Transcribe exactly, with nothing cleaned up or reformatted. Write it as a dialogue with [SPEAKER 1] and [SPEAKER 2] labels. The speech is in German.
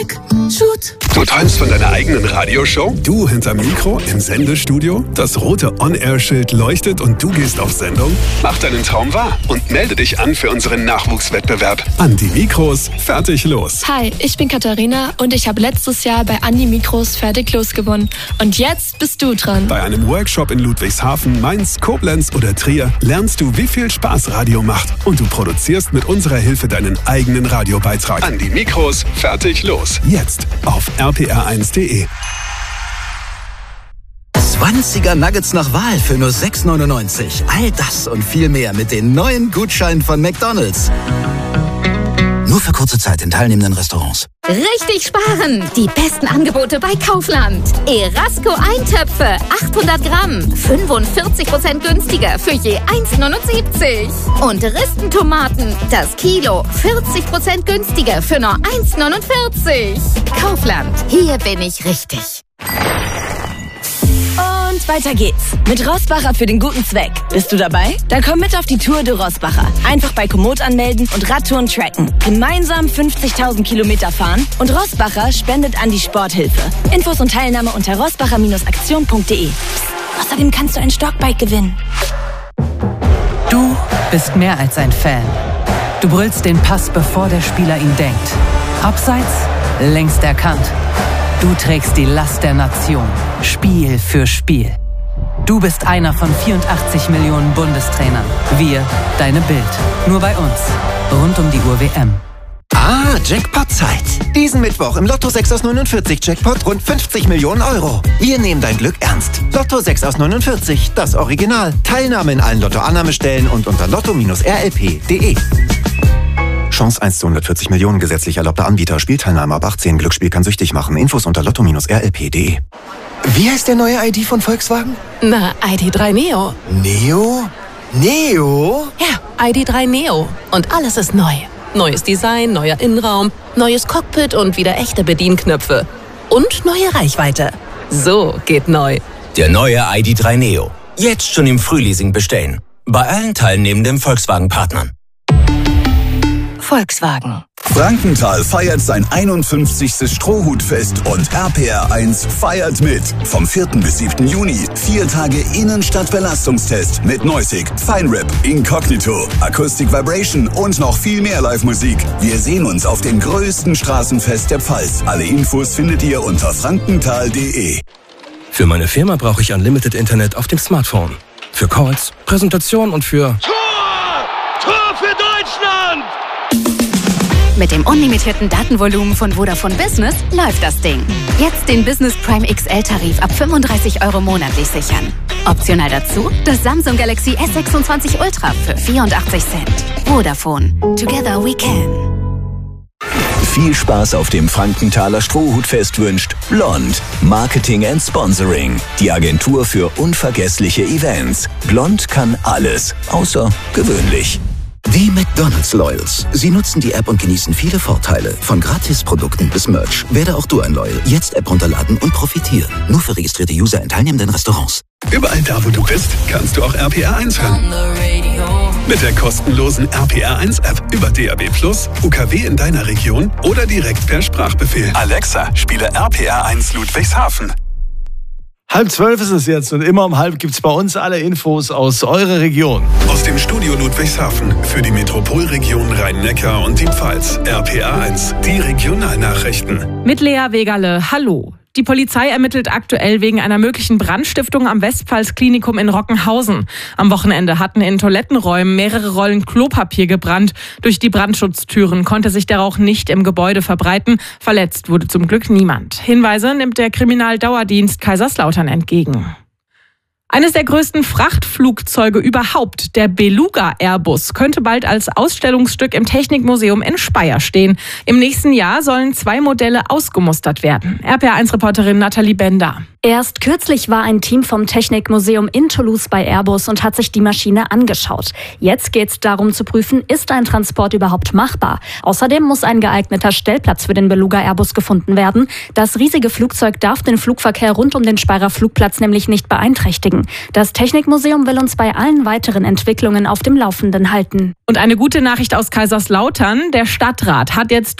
[SPEAKER 1] Shoot.
[SPEAKER 2] Du träumst von deiner eigenen Radioshow? Du hinterm Mikro im Sendestudio? Das rote On-Air-Schild leuchtet und du gehst auf Sendung? Mach deinen Traum wahr und melde dich an für unseren Nachwuchswettbewerb. An die Mikros, fertig, los.
[SPEAKER 3] Hi, ich bin Katharina und ich habe letztes Jahr bei An die Mikros fertig los gewonnen. Und jetzt bist du dran.
[SPEAKER 2] Bei einem Workshop in Ludwigshafen, Mainz, Koblenz oder Trier lernst du, wie viel Spaß Radio macht. Und du produzierst mit unserer Hilfe deinen eigenen Radiobeitrag. An die Mikros, fertig, los. Jetzt auf r p r eins punkt d e.
[SPEAKER 4] zwanziger Nuggets nach Wahl für nur sechs neunundneunzig. All das und viel mehr mit den neuen Gutscheinen von McDonald's. Nur für kurze Zeit in teilnehmenden Restaurants.
[SPEAKER 5] Richtig sparen! Die besten Angebote bei Kaufland. Erasco Eintöpfe, achthundert Gramm, fünfundvierzig Prozent günstiger für je eins neunundsiebzig. Und Ristentomaten, das Kilo, vierzig Prozent günstiger für nur eins neunundvierzig. Kaufland, hier bin ich richtig.
[SPEAKER 6] Und weiter geht's. Mit Rossbacher für den guten Zweck. Bist du dabei? Dann komm mit auf die Tour de Rossbacher. Einfach bei Komoot anmelden und Radtouren tracken. Gemeinsam fünfzigtausend Kilometer fahren und Rossbacher spendet an die Sporthilfe. Infos und Teilnahme unter rossbacher Aktion punkt d e. Außerdem kannst du ein Stockbike gewinnen.
[SPEAKER 7] Du bist mehr als ein Fan. Du brüllst den Pass, bevor der Spieler ihn denkt. Abseits, längst erkannt. Du trägst die Last der Nation, Spiel für Spiel. Du bist einer von vierundachtzig Millionen Bundestrainern. Wir, deine Bild. Nur bei uns. Rund um die Uhr W M.
[SPEAKER 8] Ah, Jackpot-Zeit. Diesen Mittwoch im Lotto sechs aus neunundvierzig Jackpot rund fünfzig Millionen Euro. Wir nehmen dein Glück ernst. Lotto sechs aus neunundvierzig, das Original. Teilnahme in allen Lotto-Annahmestellen und unter lotto Bindestrich r l p punkt d e. Chance eins zu hundertvierzig Millionen, gesetzlich erlaubter Anbieter. Spielteilnahme ab achtzehn. Glücksspiel kann süchtig machen. Infos unter lotto Bindestrich r l p punkt d e. Wie heißt der neue I D von Volkswagen?
[SPEAKER 1] Na, I D drei Neo.
[SPEAKER 8] Neo? Neo?
[SPEAKER 1] Ja, I D drei Neo. Und alles ist neu. Neues Design, neuer Innenraum, neues Cockpit und wieder echte Bedienknöpfe. Und neue Reichweite. So geht neu.
[SPEAKER 9] Der neue I D drei Neo. Jetzt schon im Frühleasing bestellen. Bei allen teilnehmenden Volkswagen-Partnern.
[SPEAKER 1] Volkswagen.
[SPEAKER 10] Frankenthal feiert sein einundfünfzigstes Strohhutfest und R P R eins feiert mit. Vom vierten bis siebten Juni vier Tage Innenstadt-Belastungstest mit Noisig, Feinrip, Incognito, Acoustic Vibration und noch viel mehr Live-Musik. Wir sehen uns auf dem größten Straßenfest der Pfalz. Alle Infos findet ihr unter frankenthal punkt d e.
[SPEAKER 11] Für meine Firma brauche ich Unlimited Internet auf dem Smartphone. Für Calls, Präsentation und für...
[SPEAKER 12] Tor! Tor für Deutschland!
[SPEAKER 5] Mit dem unlimitierten Datenvolumen von Vodafone Business läuft das Ding. Jetzt den Business Prime X L-Tarif ab fünfunddreißig Euro monatlich sichern. Optional dazu das Samsung Galaxy S sechsundzwanzig Ultra für vierundachtzig Cent. Vodafone. Together we can.
[SPEAKER 4] Viel Spaß auf dem Frankenthaler Strohhutfest wünscht Blond. Marketing and Sponsoring. Die Agentur für unvergessliche Events. Blond kann alles, außer gewöhnlich. Die McDonald's Loyals. Sie nutzen die App und genießen viele Vorteile. Von Gratisprodukten bis Merch. Werde auch du ein Loyal. Jetzt App runterladen und profitieren. Nur für registrierte User in teilnehmenden Restaurants.
[SPEAKER 2] Überall da, wo du bist, kannst du auch R P R eins hören. Mit der kostenlosen R P R eins App über D A B plus, U K W in deiner Region oder direkt per Sprachbefehl. Alexa, spiele R P R eins Ludwigshafen.
[SPEAKER 13] Halb zwölf ist es jetzt und immer um halb gibt es bei uns alle Infos aus eurer Region.
[SPEAKER 2] Aus dem Studio Ludwigshafen für die Metropolregion Rhein-Neckar und die Pfalz. R P R eins, die Regionalnachrichten.
[SPEAKER 14] Mit Lea Wegerle, hallo. Die Polizei ermittelt aktuell wegen einer möglichen Brandstiftung am Westpfalz-Klinikum in Rockenhausen. Am Wochenende hatten in Toilettenräumen mehrere Rollen Klopapier gebrannt. Durch die Brandschutztüren konnte sich der Rauch nicht im Gebäude verbreiten. Verletzt wurde zum Glück niemand. Hinweise nimmt der Kriminaldauerdienst Kaiserslautern entgegen. Eines der größten Frachtflugzeuge überhaupt, der Beluga Airbus, könnte bald als Ausstellungsstück im Technikmuseum in Speyer stehen. Im nächsten Jahr sollen zwei Modelle ausgemustert werden. R P R eins Reporterin Nathalie Bender.
[SPEAKER 15] Erst kürzlich war ein Team vom Technikmuseum in Toulouse bei Airbus und hat sich die Maschine angeschaut. Jetzt geht es darum zu prüfen, ist ein Transport überhaupt machbar? Außerdem muss ein geeigneter Stellplatz für den Beluga Airbus gefunden werden. Das riesige Flugzeug darf den Flugverkehr rund um den Speyerer Flugplatz nämlich nicht beeinträchtigen. Das Technikmuseum will uns bei allen weiteren Entwicklungen auf dem Laufenden halten.
[SPEAKER 14] Und eine gute Nachricht aus Kaiserslautern. Der Stadtrat hat jetzt